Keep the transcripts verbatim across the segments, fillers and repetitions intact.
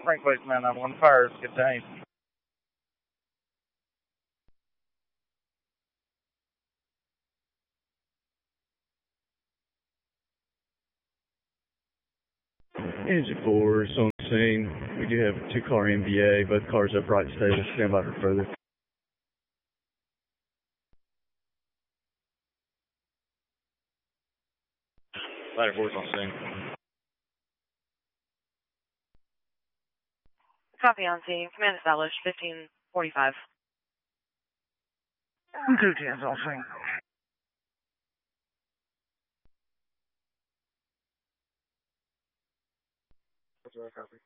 Frank Place nine nine one, fires contained. Engine four is on the scene. We do have a two-car M V A. Both cars upright and stable. Stand by for further. Ladder four is on scene. Copy on scene. Command established. fifteen forty-five. two tens on scene. Copy.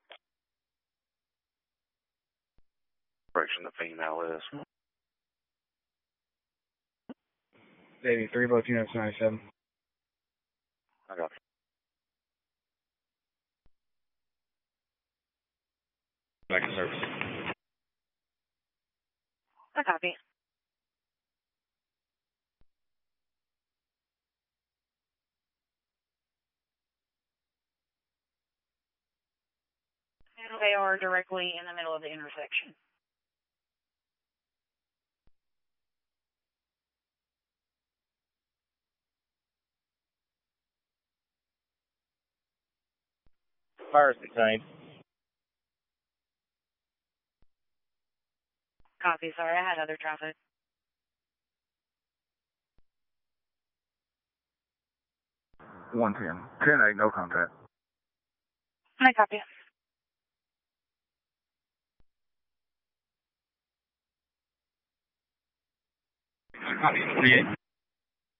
Direction the female is. eighty-three, both units ninety-seven. I got you. Back in service. I copy. And they are directly in the middle of the intersection. Fires contained. Copy, sorry, I had other traffic. one ten. ten eight, no contact. I copy. Copy, forty-eight.